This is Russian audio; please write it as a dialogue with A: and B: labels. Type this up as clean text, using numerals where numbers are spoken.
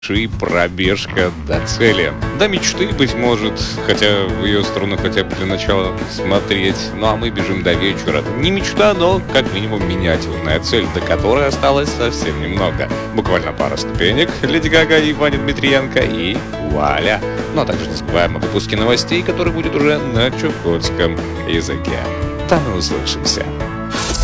A: и пробежка до цели. До мечты, быть может, хотя в ее сторону хотя бы для начала смотреть. Ну а мы бежим до вечера. Не мечта, но как минимум миниатюрная цель, до которой осталось совсем немного. Буквально пара ступенек. Леди Гага и Ваня Дмитриенко и вуаля. Ну а также не забываем о выпуске новостей, который будет уже на чукотском языке. Там и услышимся.